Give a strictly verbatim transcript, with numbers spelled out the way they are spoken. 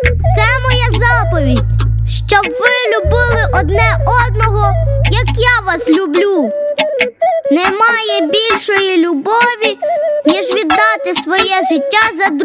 Це моя заповідь, щоб ви любили одне одного, як я вас люблю. Немає більшої любові, ніж віддати своє життя за другого.